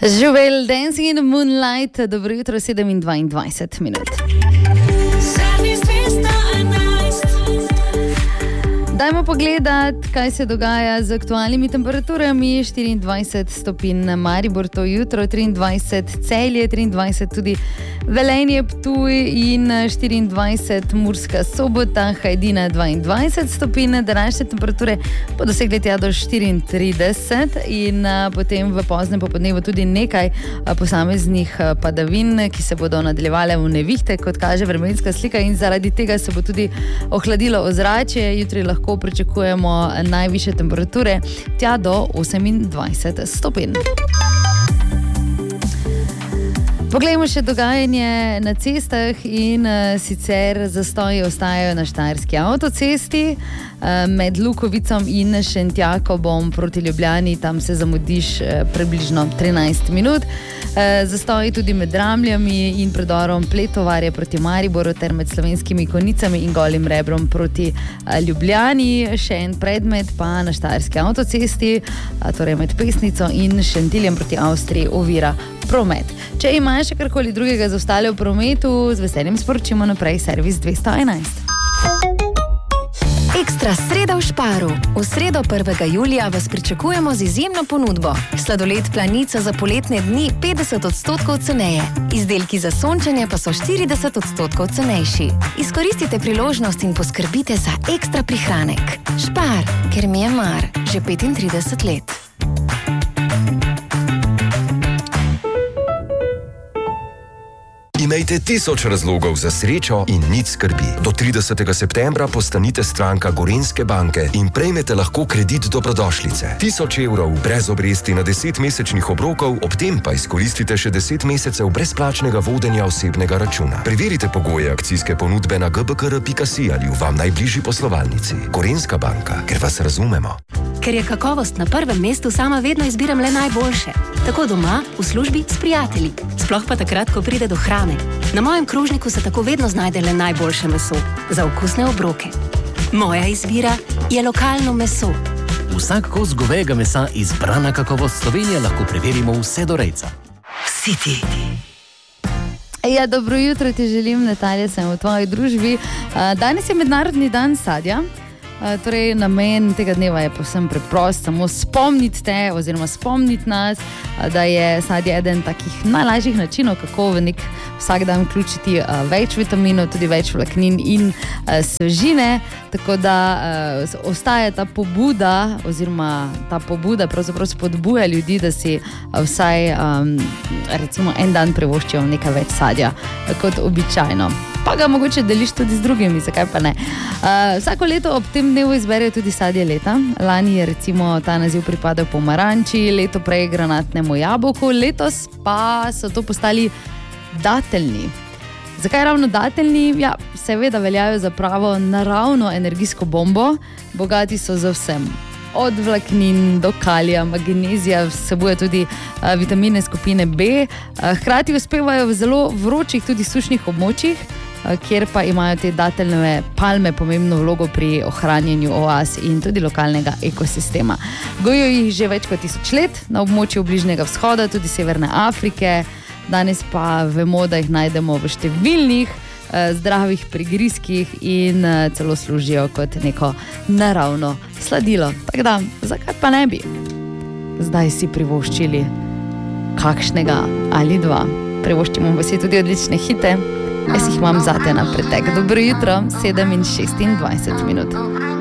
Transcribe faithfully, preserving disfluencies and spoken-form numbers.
Žuvel, Dancing in the Moonlight, dobro jutro, sedem in dvaindvajset minut. Dajmo pogledat, kaj se dogaja z aktualnimi temperaturami. štiriindvajset stopinj Maribor to jutro, triindvajset Celje, triindvajset tudi Velenje, Ptuj in štiriindvajset Murska Sobota, Hajdina dvaindvajset stopinj. Današnje temperature bo dosegli tja do štiriintrideset in a, potem v poznem popodnevu tudi nekaj a, posameznih a, padavin, ki se bodo nadaljevale v nevihte, kot kaže vremenska slika, in zaradi tega se bo tudi ohladilo ozračje. Jutri lahko pričakujemo najvišje temperature tja do osemindvajset stopinj. Poglejmo še dogajanje na cestah in uh, sicer zastoji ostajajo na štajerski avtocesti uh, med Lukovicom in Šentjakobom proti Ljubljani, tam se zamudiš uh, približno trinajst minut. Uh, zastoji tudi med Ramljami in predorom Pletovarje proti Mariboru ter med Slovenskimi Konicami in Golim Rebrom proti uh, Ljubljani. Še en predmet pa na štajerski avtocesti, uh, torej med Pesnico in Šentiljem proti Avstriji ovira promet. Če ima še karkoli drugega za ostale v prometu, z veseljem sporočimo naprej servis dvesto enajst. Ekstra sreda v Šparu. V sredo prvega julija vas pričakujemo z izjemno ponudbo. Sladoled Planica za poletne dni petdeset odstotkov ceneje. Izdelki za sončenje pa so štirideset odstotkov cenejši. Izkoristite priložnost in poskrbite za ekstra prihranek. Špar, ker mi je mar, že petintrideset let. Imejte tisoč razlogov za srečo in nič skrbi. Do tridesetega septembra postanite stranka Gorenjske banke in prejmete lahko kredit dobrodošlice. Tisoč evrov brez obresti na deset mesečnih obrokov, ob tem pa izkoristite še deset mesecev brezplačnega vodenja osebnega računa. Preverite pogoje akcijske ponudbe na g b k r pika si ali v vam najbližji poslovalnici. Gorenjska banka, ker vas razumemo. Ker je kakovost na prvem mestu, sama vedno izbiram le najboljše. Tako doma, v službi, s prijatelji. Sploh pa takrat, ko pride do hrane. Na mojem krožniku se tako vedno znajde le najboljše meso. Za okusne obroke. Moja izbira je lokalno meso. Vsak kos govejega mesa izbrana kakovost Slovenije lahko preverimo vse do rejca. Siti. Ja, dobro jutro ti želim, Natalija, sem v tvoji družbi. Danes je mednarodni dan sadja. Uh, torej, namen tega dneva je povsem preprost, samo spomniti te oziroma spomniti nas, uh, da je sadje eden takih najlažjih načinov, kako v nek vsak dan vključiti uh, več vitaminov, tudi več vlaknin in uh, svežine, tako da uh, ostaja ta pobuda oziroma ta pobuda pravzaprav spodbuja ljudi, da si uh, vsaj um, recimo en dan privoščijo nekaj več sadja uh, kot običajno. Pa ga mogoče deliš tudi z drugimi, zakaj pa ne. Uh, vsako leto ob tem dnevu izberejo tudi sadje leta. Lani je recimo ta naziv pripadal pomaranči, leto prej granatnemu jabolku, letos pa so to postali dateljni. Zakaj ravno dateljni? Ja, seveda veljajo za pravo naravno energijsko bombo, bogati so za vsem. Od vlaknin do kalija, magnezija, vsebuje tudi uh, vitamine skupine B. Uh, hkrati uspevajo v zelo vročih, tudi sušnih območjih, uh, kjer pa imajo te dateljne palme pomembno vlogo pri ohranjanju oaz in tudi lokalnega ekosistema. Gojijo jih že več kot tisoč let na območju Bližnjega vzhoda, tudi Severne Afrike. Danes pa vemo, da jih najdemo v številnih zdravih prigrizkih in celo služijo kot neko naravno sladilo. Tako da, zakaj pa ne bi zdaj si privoščili kakšnega ali dva? Privoščimo pa si tudi odlične hite. Jaz jih imam zate na pretek. Dobro jutro, sedem in šestindvajset minut.